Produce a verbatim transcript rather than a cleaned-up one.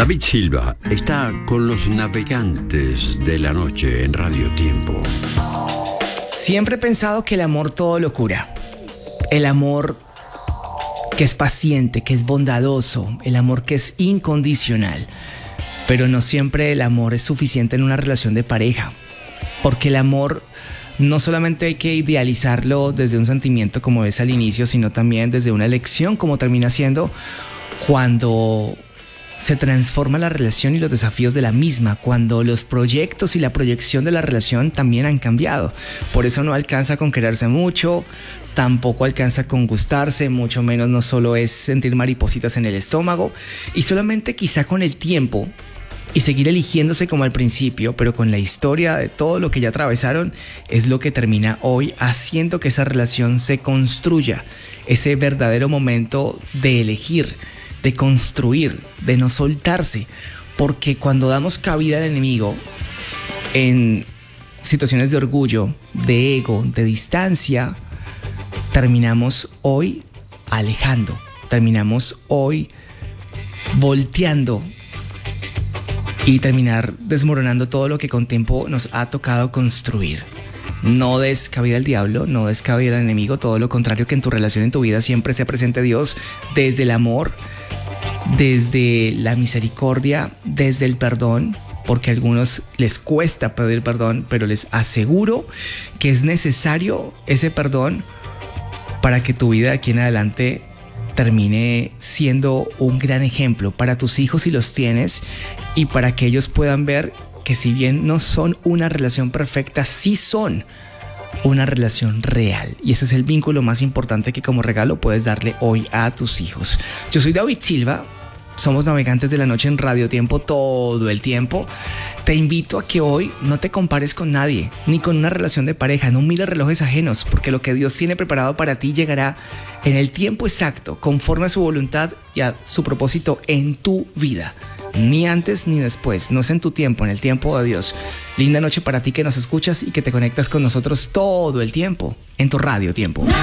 David Silva está con los navegantes de la noche en Radio Tiempo. Siempre he pensado que el amor todo lo cura. El amor que es paciente, que es bondadoso, el amor que es incondicional. Pero no siempre el amor es suficiente en una relación de pareja. Porque el amor no solamente hay que idealizarlo desde un sentimiento como es al inicio, sino también desde una elección como termina siendo cuando se transforma la relación y los desafíos de la misma, cuando los proyectos y la proyección de la relación también han cambiado. Por eso no alcanza con quererse mucho, tampoco alcanza con gustarse, mucho menos no solo es sentir maripositas en el estómago, y solamente quizá con el tiempo y seguir eligiéndose como al principio, pero con la historia de todo lo que ya atravesaron, es lo que termina hoy haciendo que esa relación se construya, ese verdadero momento de elegir, de construir, de no soltarse, porque cuando damos cabida al enemigo en situaciones de orgullo, de ego, de distancia, terminamos hoy alejando, terminamos hoy volteando y terminar desmoronando todo lo que con tiempo nos ha tocado construir. No des cabida al diablo, no des cabida al enemigo, todo lo contrario, que en tu relación, en tu vida siempre sea presente Dios desde el amor, desde la misericordia, desde el perdón, porque a algunos les cuesta pedir perdón, pero les aseguro que es necesario ese perdón para que tu vida de aquí en adelante termine siendo un gran ejemplo para tus hijos si los tienes, y para que ellos puedan ver que si bien no son una relación perfecta, sí son una relación real. Y ese es el vínculo más importante que como regalo puedes darle hoy a tus hijos. Yo soy David Silva. Somos navegantes de la noche en Radio Tiempo todo el tiempo. Te invito a que hoy no te compares con nadie, ni con una relación de pareja. No mires relojes ajenos, porque lo que Dios tiene preparado para ti llegará en el tiempo exacto, conforme a su voluntad y a su propósito en tu vida. Ni antes ni después, no es en tu tiempo, en el tiempo de Dios. Linda noche para ti que nos escuchas y que te conectas con nosotros todo el tiempo en tu Radio Tiempo.